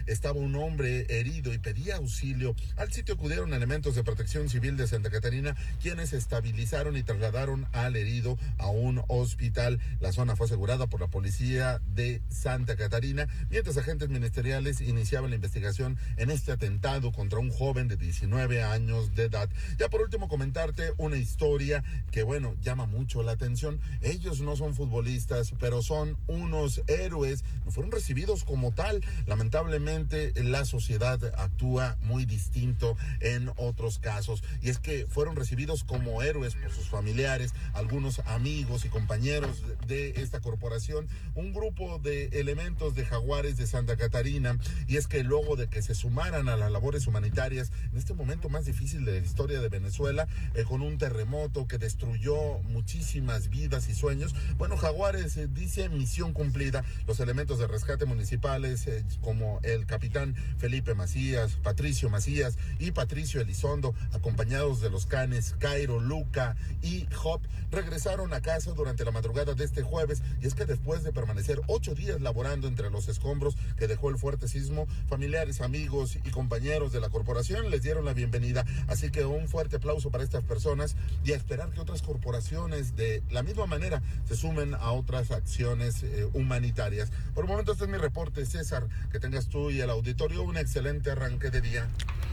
estaba un hombre herido y pedía auxilio. Al sitio acudieron elementos de Protección Civil de Santa Catarina, quienes estabilizaron y trasladaron al herido a un hospital. La zona fue asegurada por la policía de Santa Catarina, mientras agentes ministeriales iniciaban la investigación en este atentado contra un joven de 19 años de edad. Ya por último, comentarte una historia que, bueno, llama mucho la atención. Ellos no son futbolistas, pero son unos héroes. No fueron recibidos como tal. Lamentablemente, la sociedad actúa muy distinto en otros casos. Y es que fueron recibidos como héroes por sus familiares, algunos amigos y compañeros de esta corporación, un grupo de elementos de Jaguares de Santa Catarina. Y es que luego de que se sumaran a las labores humanitarias en este momento más difícil de la historia de Venezuela, con un terremoto que destruyó muchísimas vidas y sueños, bueno, Jaguares dice misión cumplida. Los elementos de rescate municipales, como el capitán Felipe Macías, Patricio Macías y Patricio Elizondo, acompañados de los canes Cairo, Luca y Job, regresaron a casa durante la madrugada de este jueves. Y es que después de permanecer 8 días laborando entre los escombros que dejó el fuerte sismo, familiares, amigos y compañeros de la corporación les dieron la bienvenida. Así que un fuerte aplauso para estas personas y a esperar que otras corporaciones de la misma manera se sumen a otras acciones humanitarias. Por el momento este es mi reporte, César. Que tengas tú y el auditorio un excelente arranque de día.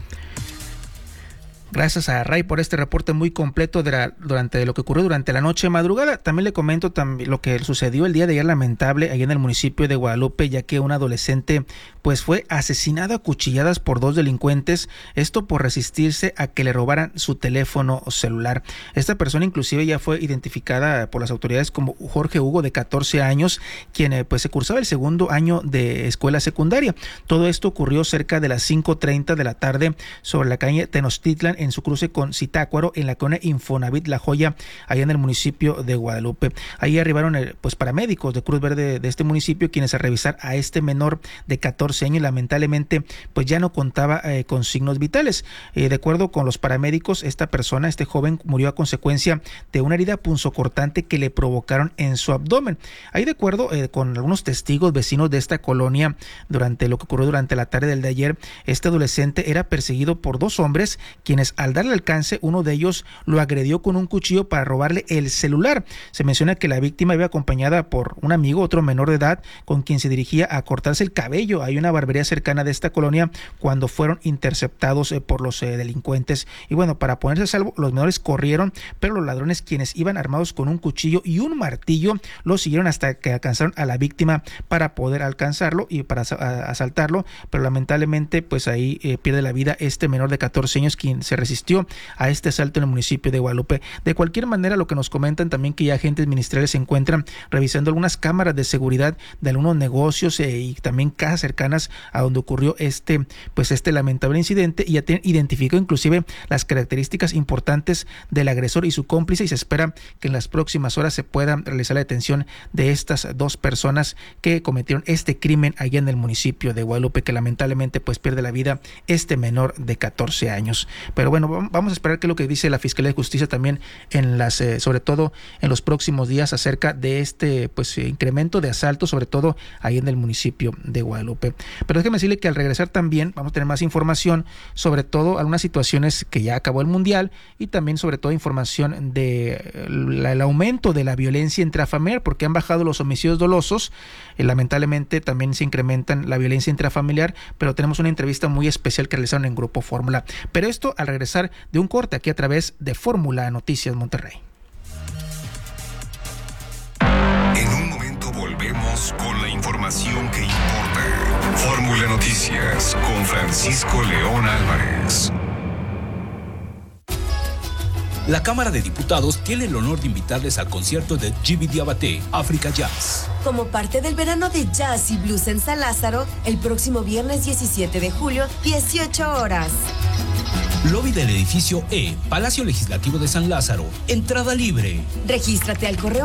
Gracias a Ray por este reporte muy completo durante lo que ocurrió durante la noche madrugada. También le comento lo que sucedió el día de ayer, lamentable, allá en el municipio de Guadalupe, ya que un adolescente pues fue asesinado a cuchilladas por 2 delincuentes, esto por resistirse a que le robaran su teléfono celular. Esta persona inclusive ya fue identificada por las autoridades como Jorge Hugo, de 14 años, quien pues se cursaba el segundo año de escuela secundaria. Todo esto ocurrió cerca de las 5:30 de la tarde sobre la calle Tenochtitlan, en su cruce con Zitácuaro, en la colonia Infonavit La Joya, allá en el municipio de Guadalupe. Ahí arribaron pues paramédicos de Cruz Verde de este municipio, quienes a revisar a este menor de 14 años, lamentablemente pues ya no contaba con signos vitales. De acuerdo con los paramédicos, esta persona, este joven, murió a consecuencia de una herida punzocortante que le provocaron en su abdomen. Ahí, de acuerdo con algunos testigos vecinos de esta colonia, durante lo que ocurrió durante la tarde del de ayer, este adolescente era perseguido por 2 hombres, quienes al darle alcance, uno de ellos lo agredió con un cuchillo para robarle el celular. Se menciona que la víctima iba acompañada por un amigo, otro menor de edad, con quien se dirigía a cortarse el cabello. Hay una barbería cercana de esta colonia cuando fueron interceptados por los delincuentes. Y bueno, para ponerse a salvo, los menores corrieron, pero los ladrones, quienes iban armados con un cuchillo y un martillo, los siguieron hasta que alcanzaron a la víctima para poder alcanzarlo y para asaltarlo, pero lamentablemente pues ahí pierde la vida este menor de 14 años, quien se resistió a este asalto en el municipio de Guadalupe. De cualquier manera, lo que nos comentan también, que ya agentes ministeriales se encuentran revisando algunas cámaras de seguridad de algunos negocios y también casas cercanas a donde ocurrió este lamentable incidente, y ya identificó inclusive las características importantes del agresor y su cómplice, y se espera que en las próximas horas se pueda realizar la detención de estas 2 personas que cometieron este crimen allá en el municipio de Guadalupe, que lamentablemente pues pierde la vida este menor de 14 años. Pero bueno, vamos a esperar qué es lo que dice la Fiscalía de Justicia también sobre todo en los próximos días, acerca de este incremento de asaltos, sobre todo ahí en el municipio de Guadalupe. Pero déjeme decirle que al regresar también vamos a tener más información, sobre todo algunas situaciones que ya acabó el Mundial, y también sobre todo información de el aumento de la violencia intrafamiliar, porque han bajado los homicidios dolosos. Lamentablemente también se incrementan la violencia intrafamiliar, pero tenemos una entrevista muy especial que realizaron en Grupo Fórmula. Pero esto al regresar de un corte aquí a través de Fórmula Noticias Monterrey. En un momento volvemos con la información que importa. Fórmula Noticias con Francisco León Álvarez. La Cámara de Diputados tiene el honor de invitarles al concierto de Djiby Diabaté, África Jazz. Como parte del verano de jazz y blues en San Lázaro, el próximo viernes 17 de julio, 18 horas. Lobby del edificio E, Palacio Legislativo de San Lázaro. Entrada libre. Regístrate al correo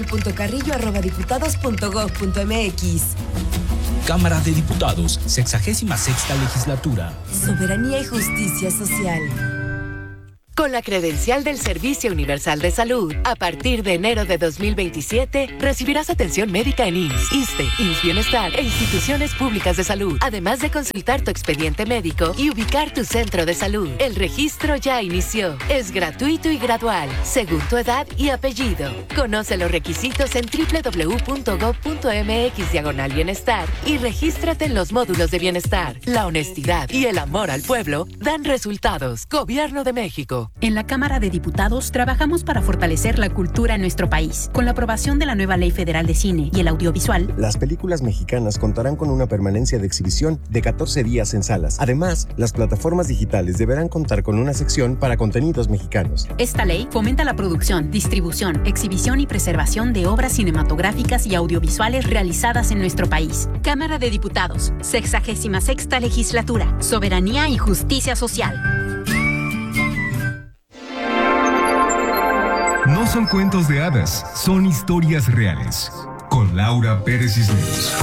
marisol.carrillo@diputados.gov.mx. Cámara de Diputados, 66ª legislatura. Soberanía y justicia social. Con la credencial del Servicio Universal de Salud, a partir de enero de 2027, recibirás atención médica en IMSS, ISSSTE, IMSS Bienestar e instituciones públicas de salud, además de consultar tu expediente médico y ubicar tu centro de salud. El registro ya inició. Es gratuito y gradual, según tu edad y apellido. Conoce los requisitos en www.gov.mx/bienestar y regístrate en los módulos de bienestar. La honestidad y el amor al pueblo dan resultados. Gobierno de México. En la Cámara de Diputados trabajamos para fortalecer la cultura en nuestro país. Con la aprobación de la nueva Ley Federal de Cine y el Audiovisual, las películas mexicanas contarán con una permanencia de exhibición de 14 días en salas. Además, las plataformas digitales deberán contar con una sección para contenidos mexicanos. Esta ley fomenta la producción, distribución, exhibición y preservación de obras cinematográficas y audiovisuales realizadas en nuestro país. Cámara de Diputados, 66ª Legislatura, Soberanía y Justicia Social. No son cuentos de hadas, son historias reales. Con Laura Pérez Cisneros.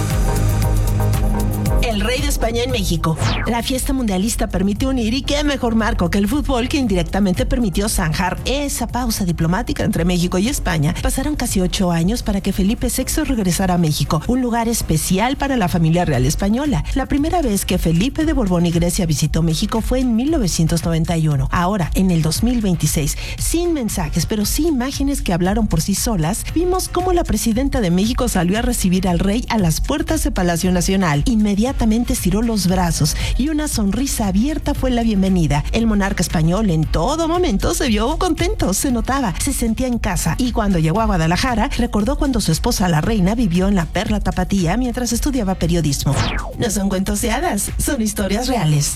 El rey de España en México. La fiesta mundialista permite unir, y qué mejor marco que el fútbol, que indirectamente permitió zanjar esa pausa diplomática entre México y España. Pasaron casi 8 años para que Felipe VI regresara a México, un lugar especial para la familia real española. La primera vez que Felipe de Borbón y Grecia visitó México fue en 1991. Ahora, en el 2026, sin mensajes, pero sí imágenes que hablaron por sí solas, vimos cómo la presidenta de México salió a recibir al rey a las puertas de Palacio Nacional. Inmediatamente estiró los brazos y una sonrisa abierta fue la bienvenida. El monarca español en todo momento se vio contento, se notaba, se sentía en casa, y cuando llegó a Guadalajara recordó cuando su esposa la reina vivió en la Perla Tapatía mientras estudiaba periodismo. No son cuentos de hadas, son historias reales.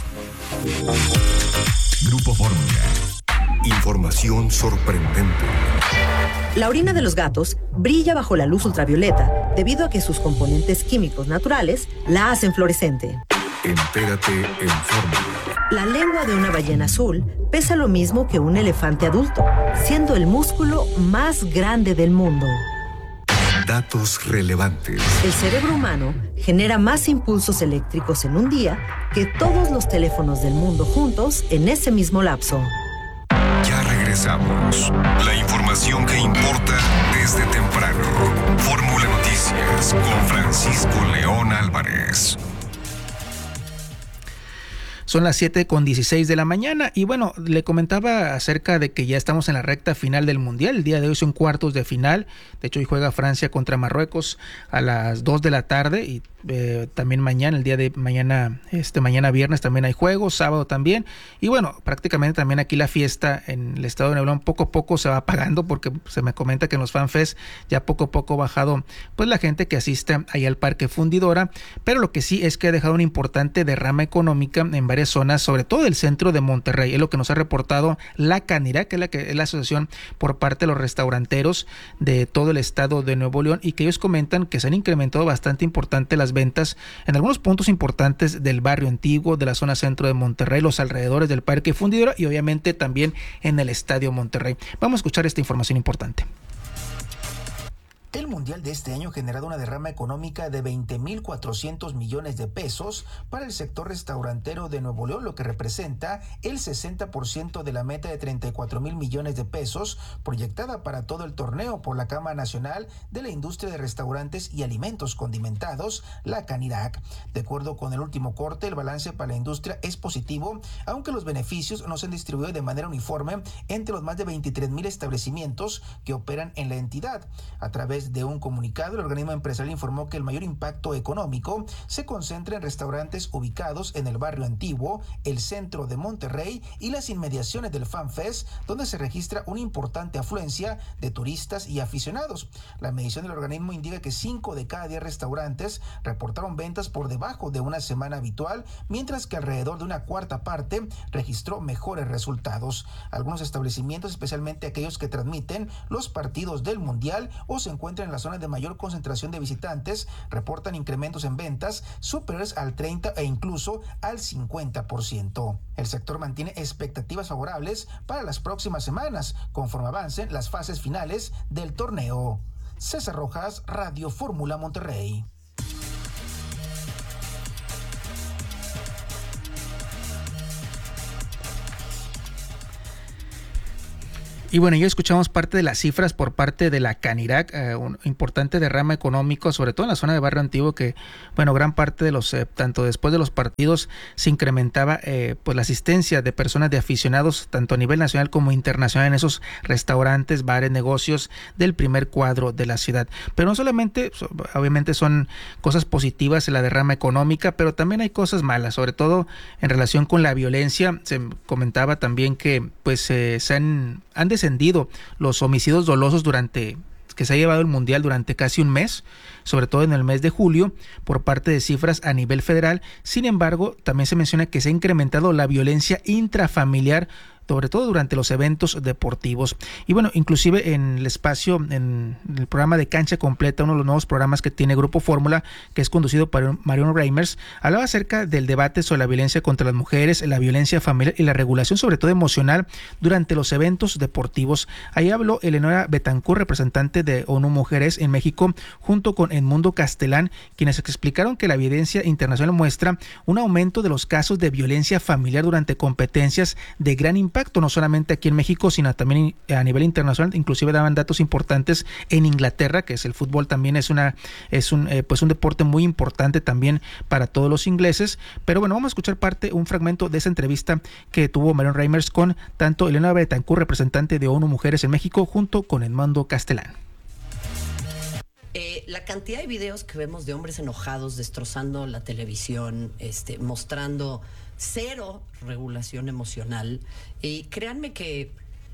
Grupo Fórmula. Información sorprendente. La orina de los gatos brilla bajo la luz ultravioleta debido a que sus componentes químicos naturales la hacen fluorescente. Entérate en Fórmula. La lengua de una ballena azul pesa lo mismo que un elefante adulto, siendo el músculo más grande del mundo. Datos relevantes. El cerebro humano genera más impulsos eléctricos en un día que todos los teléfonos del mundo juntos en ese mismo lapso. Ya regresamos. La información que importa desde temprano. Fórmula Noticias con Francisco León Álvarez. Son las 7:16 de la mañana y bueno, le comentaba acerca de que ya estamos en la recta final del Mundial. El día de hoy son cuartos de final. De hecho, hoy juega Francia contra Marruecos a las 2 de la tarde y también mañana, el día de mañana, mañana viernes también hay juegos, sábado también. Y bueno, prácticamente también aquí la fiesta en el estado de Nuevo León poco a poco se va apagando porque se me comenta que en los FanFest ya poco a poco ha bajado pues la gente que asiste ahí al Parque Fundidora, pero lo que sí es que ha dejado una importante derrama económica en varias zonas, sobre todo el centro de Monterrey. Es lo que nos ha reportado la Canirac, que es la asociación por parte de los restauranteros de todo el estado de Nuevo León, y que ellos comentan que se han incrementado bastante importante las ventas en algunos puntos importantes del barrio antiguo, de la zona centro de Monterrey, los alrededores del Parque Fundidora y obviamente también en el Estadio Monterrey. Vamos a escuchar esta información importante. El Mundial de este año ha generado una derrama económica de 20.400 millones de pesos para el sector restaurantero de Nuevo León, lo que representa el 60% de la meta de 34.000 millones de pesos proyectada para todo el torneo por la Cámara Nacional de la Industria de Restaurantes y Alimentos Condimentados, la Canirac. De acuerdo con el último corte, el balance para la industria es positivo, aunque los beneficios no se han distribuido de manera uniforme entre los más de 23.000 establecimientos que operan en la entidad. A través de un comunicado, el organismo empresarial informó que el mayor impacto económico se concentra en restaurantes ubicados en el barrio antiguo, el centro de Monterrey y las inmediaciones del FanFest, donde se registra una importante afluencia de turistas y aficionados. La medición del organismo indica que 5 de cada 10 restaurantes reportaron ventas por debajo de una semana habitual, mientras que alrededor de una cuarta parte registró mejores resultados. Algunos establecimientos, especialmente aquellos que transmiten los partidos del Mundial o se encuentran en la zona de mayor concentración de visitantes, reportan incrementos en ventas superiores al 30% e incluso al 50%. El sector mantiene expectativas favorables para las próximas semanas, conforme avancen las fases finales del torneo. César Rojas, Radio Fórmula Monterrey. Y bueno, ya escuchamos parte de las cifras por parte de la Canirac, un importante derrama económico, sobre todo en la zona de Barrio Antiguo, que, bueno, gran parte de los, tanto después de los partidos, se incrementaba pues la asistencia de personas, de aficionados, tanto a nivel nacional como internacional, en esos restaurantes, bares, negocios del primer cuadro de la ciudad. Pero no solamente, obviamente son cosas positivas en la derrama económica, pero también hay cosas malas, sobre todo en relación con la violencia. Se comentaba también que pues han descendido los homicidios dolosos que se ha llevado el Mundial durante casi un mes, sobre todo en el mes de julio, por parte de cifras a nivel federal. Sin embargo, también se menciona que se ha incrementado la violencia intrafamiliar, sobre todo durante los eventos deportivos. Y bueno, inclusive en el espacio, en el programa de Cancha Completa, uno de los nuevos programas que tiene Grupo Fórmula, que es conducido por Mariano Reimers, hablaba acerca del debate sobre la violencia contra las mujeres, la violencia familiar y la regulación, sobre todo emocional, durante los eventos deportivos. Ahí habló Eleonora Betancourt, representante de ONU Mujeres en México, junto con Edmundo Castelán, quienes explicaron que la evidencia internacional muestra un aumento de los casos de violencia familiar durante competencias de gran impacto, no solamente aquí en México, sino también a nivel internacional. Inclusive daban datos importantes en Inglaterra, que es el fútbol también es un deporte muy importante también para todos los ingleses. Pero bueno, vamos a escuchar un fragmento de esa entrevista que tuvo Marion Reimers con tanto Elena Betancourt, representante de ONU Mujeres en México, junto con Edmundo Castelán. La cantidad de videos que vemos de hombres enojados destrozando la televisión, mostrando cero regulación emocional, créanme que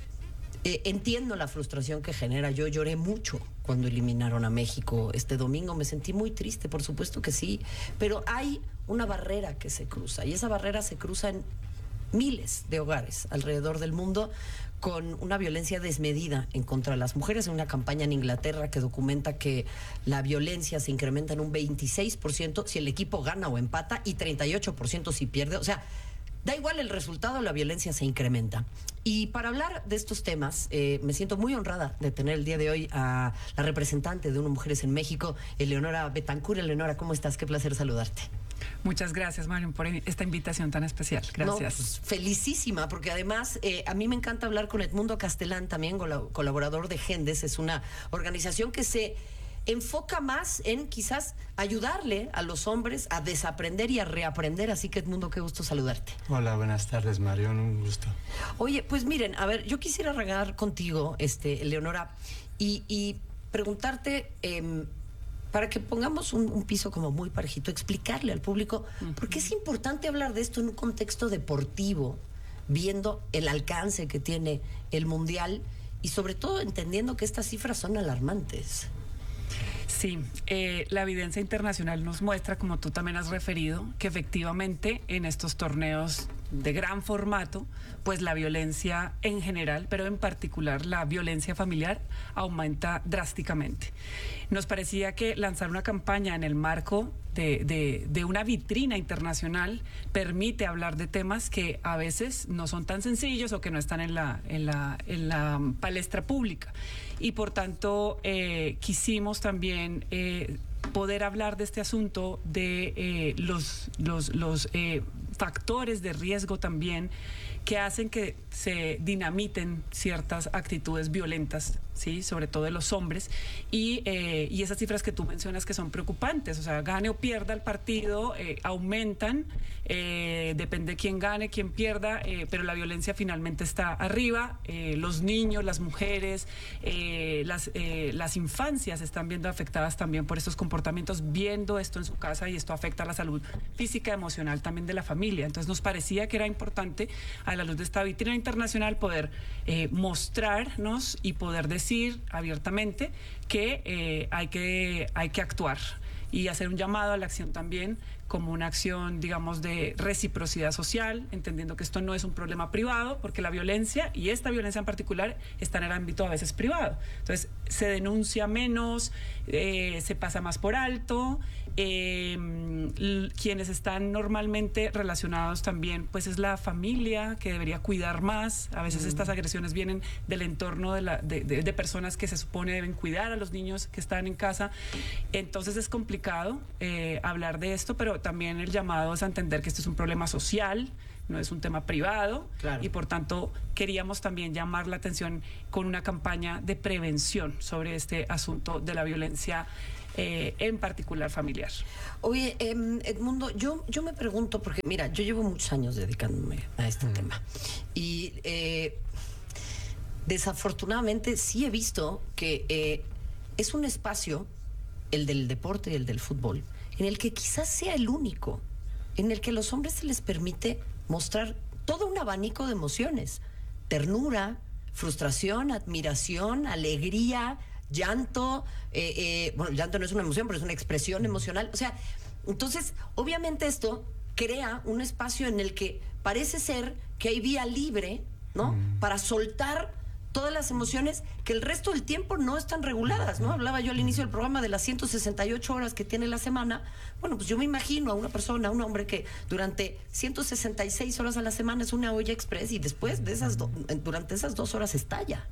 entiendo la frustración que genera. Yo lloré mucho cuando eliminaron a México este domingo, me sentí muy triste, por supuesto que sí, pero hay una barrera que se cruza, y esa barrera se cruza en miles de hogares alrededor del mundo, con una violencia desmedida en contra de las mujeres. En una campaña en Inglaterra que documenta que la violencia se incrementa en un 26% si el equipo gana o empata, y 38% si pierde. O sea, da igual el resultado, la violencia se incrementa. Y para hablar de estos temas, me siento muy honrada de tener el día de hoy a la representante de ONU Mujeres en México, Eleonora Betancourt. Eleonora, ¿cómo estás? Qué placer saludarte. Muchas gracias, Marion, por esta invitación tan especial. Gracias. No, pues, felicísima, porque además a mí me encanta hablar con Edmundo Castelán, también colaborador de Gendes. Es una organización que se enfoca más en quizás ayudarle a los hombres a desaprender y a reaprender. Así que, Edmundo, qué gusto saludarte. Hola, buenas tardes, Marion, un gusto. Oye, pues miren, a ver, yo quisiera regar contigo, Eleonora, y preguntarte, para que pongamos un piso como muy parejito, explicarle al público por qué es importante hablar de esto en un contexto deportivo, viendo el alcance que tiene el Mundial y sobre todo entendiendo que estas cifras son alarmantes. Sí, la evidencia internacional nos muestra, como tú también has referido, que efectivamente en estos torneos de gran formato, pues la violencia en general, pero en particular la violencia familiar, aumenta drásticamente. Nos parecía que lanzar una campaña en el marco de una vitrina internacional permite hablar de temas que a veces no son tan sencillos o que no están en la palestra pública. Y por tanto quisimos también poder hablar de este asunto, de los factores de riesgo también que hacen que se dinamiten ciertas actitudes violentas, ¿sí? Sobre todo de los hombres, y esas cifras que tú mencionas que son preocupantes, o sea, gane o pierda el partido, aumentan, depende de quién gane, quién pierda, pero la violencia finalmente está arriba. Los niños, las mujeres, las infancias están viendo afectadas también por estos comportamientos, viendo esto en su casa, y esto afecta a la salud física, emocional también de la familia. Entonces nos parecía que era importante, a la luz de esta vitrina internacional, poder mostrarnos y poder decir abiertamente que hay que actuar y hacer un llamado a la acción también, como una acción, digamos, de reciprocidad social, entendiendo que esto no es un problema privado, porque la violencia, y esta violencia en particular, está en el ámbito a veces privado. Entonces, se denuncia menos, se pasa más por alto, Quienes están normalmente relacionados también, pues es la familia que debería cuidar más. A veces estas agresiones vienen del entorno de personas que se supone deben cuidar a los niños que están en casa. Entonces es complicado hablar de esto, pero también el llamado es a entender que esto es un problema social, no es un tema privado, claro. Y por tanto queríamos también llamar la atención con una campaña de prevención sobre este asunto de la violencia en particular familiar. Oye, Edmundo, yo me pregunto, porque mira, yo llevo muchos años dedicándome a este tema y desafortunadamente sí he visto que es un espacio, el del deporte y el del fútbol, en el que quizás sea el único, en el que a los hombres se les permite mostrar todo un abanico de emociones: ternura, frustración, admiración, alegría, llanto. Bueno, llanto no es una emoción, pero es una expresión emocional. O sea, entonces, obviamente esto crea un espacio en el que parece ser que hay vía libre, ¿no? Para soltar todas las emociones que el resto del tiempo no están reguladas, ¿no? Hablaba yo al inicio del programa de las 168 horas que tiene la semana. Bueno, pues yo me imagino a una persona, a un hombre que durante 166 horas a la semana es una olla express y después de esas durante esas 2 horas estalla.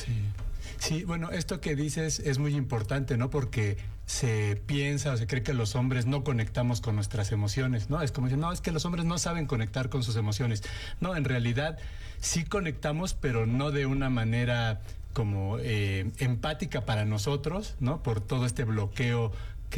Sí, bueno, esto que dices es muy importante, ¿no? Porque se piensa o se cree que los hombres no conectamos con nuestras emociones, ¿no? Es como decir, no, es que los hombres no saben conectar con sus emociones. No, en realidad sí conectamos, pero no de una manera como empática para nosotros, ¿no? Por todo este bloqueo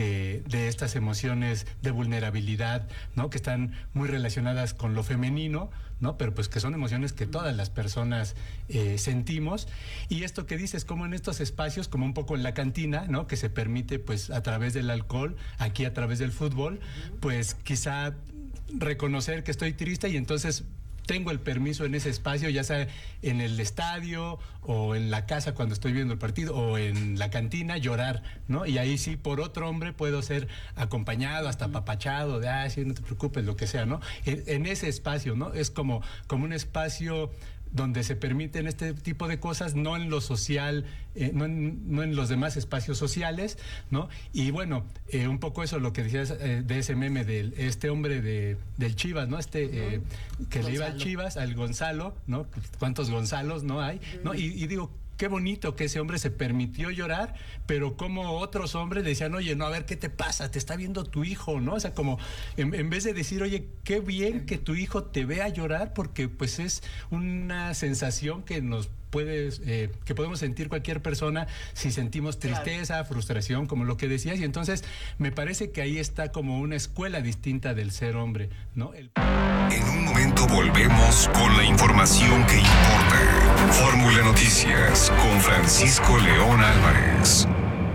de estas emociones de vulnerabilidad, ¿no? Que están muy relacionadas con lo femenino, ¿no? Pero pues que son emociones que todas las personas sentimos. Y esto que dices, como en estos espacios, como un poco en la cantina, ¿no? Que se permite pues a través del alcohol, aquí a través del fútbol, pues quizá reconocer que estoy triste y entonces tengo el permiso en ese espacio, ya sea en el estadio o en la casa cuando estoy viendo el partido o en la cantina, llorar, ¿no? Y ahí sí, por otro hombre puedo ser acompañado, hasta apapachado, de, sí, no te preocupes, lo que sea, ¿no? En ese espacio, ¿no? Es como un espacio donde se permiten este tipo de cosas, no en lo social, no en los demás espacios sociales, ¿no? Y bueno, un poco eso, lo que decías de ese meme de este hombre del Chivas, ¿no? Que Gonzalo. Le iba al Chivas, al Gonzalo, ¿no? ¿Cuántos Gonzalos no hay? ¿No? Y digo, qué bonito que ese hombre se permitió llorar, pero como otros hombres decían, oye, no, a ver, ¿qué te pasa? Te está viendo tu hijo, ¿no? O sea, como en vez de decir, oye, qué bien que tu hijo te vea llorar, porque pues es una sensación que nos que podemos sentir cualquier persona si sentimos tristeza, claro, frustración, como lo que decías, y entonces me parece que ahí está como una escuela distinta del ser hombre, ¿no? En un momento volvemos con la información que importa. Fórmula Noticias con Francisco León Álvarez.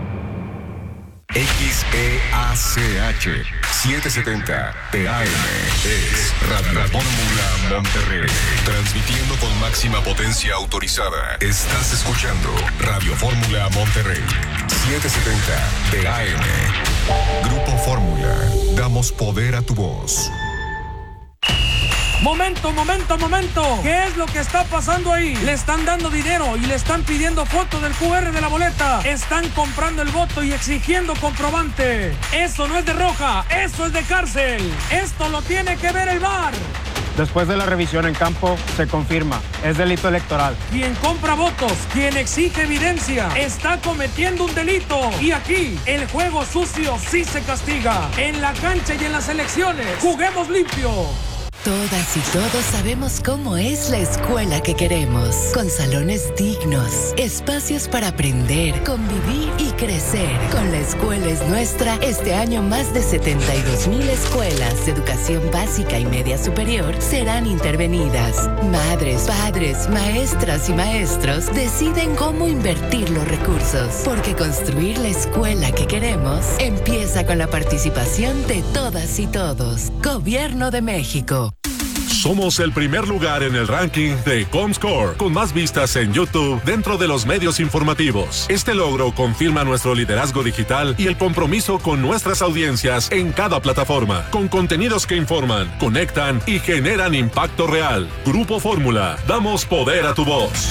XEACH 770 TAM es Radio Fórmula Monterrey, transmitiendo con máxima potencia autorizada. Estás escuchando Radio Fórmula Monterrey 770 TAM. Grupo Fórmula, damos poder a tu voz. ¡Momento! ¿Qué es lo que está pasando ahí? Le están dando dinero y le están pidiendo foto del QR de la boleta. Están comprando el voto y exigiendo comprobante. Eso no es de roja, eso es de cárcel. Esto lo tiene que ver el VAR. Después de la revisión en campo, se confirma, es delito electoral. Quien compra votos, quien exige evidencia, está cometiendo un delito. Y aquí, el juego sucio sí se castiga. En la cancha y en las elecciones, juguemos limpio. Todas y todos sabemos cómo es la escuela que queremos, con salones dignos, espacios para aprender, convivir y crecer. Con La Escuela es Nuestra, este año más de 72,000 escuelas de educación básica y media superior serán intervenidas. Madres, padres, maestras y maestros deciden cómo invertir los recursos, porque construir la escuela que queremos empieza con la participación de todas y todos. Gobierno de México. Somos el primer lugar en el ranking de Comscore, con más vistas en YouTube dentro de los medios informativos. Este logro confirma nuestro liderazgo digital y el compromiso con nuestras audiencias en cada plataforma, con contenidos que informan, conectan y generan impacto real. Grupo Fórmula, damos poder a tu voz.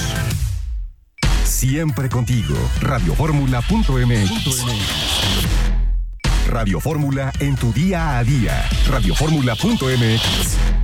Siempre contigo, radioformula.mx. Radio Fórmula en tu día a día. Radioformula.mx.